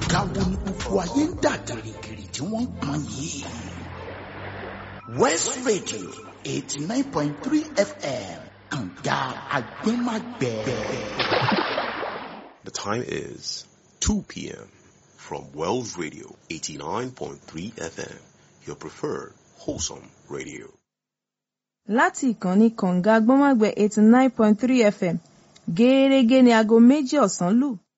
Nǹkan wo ni gbogbo ayé ń dà gìrìgìrì tí wọ́n ń pọn yìí? West Radio 89.3 FM Kànga Agbẹ́magbẹ́. The time is 2 p.m. from Wells Radio 89.3 FM, your preferred wholesome radio. Láti ìkànnì Kànga Agbẹ́magbẹ́ 89.3 FM, gẹ́rẹ́gẹ́ ni aago 2 ọ̀sán lù.